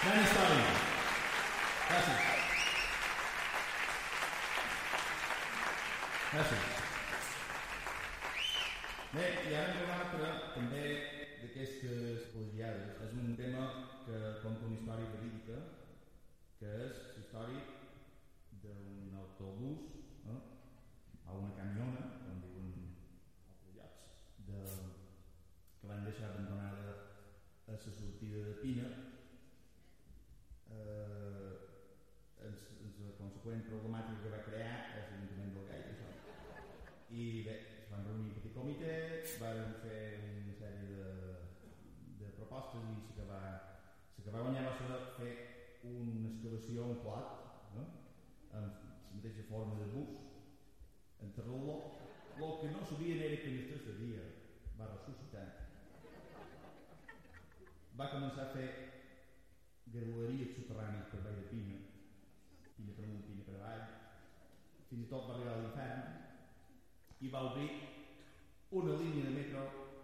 Gran història. Gràcies. Gràcies. Bé, i ara en ve una altra, també d'aquestes plagiades. És un tema que conta una història verídica, que és la història d'un autobús, o una camiona, com diuen altres llocs, que van deixar abandonada a la sortida de Pina. La conseqüent problemàtica que va crear és l'Ajuntament del Gai, això. I bé, es van reunir un petit comitè, van fer una sèrie de propostes i la que va guanyar va ser fer una excavació en plat, amb la mateixa forma de bus, enterrar-lo. El que no sabien era que el tercer dia va ressuscitar. Va començar a fer graduaries subterrànies per Vall de Pina, Pina per amunt, Pina per avall, fins i tot va arribar a l'infern i va obrir una línia de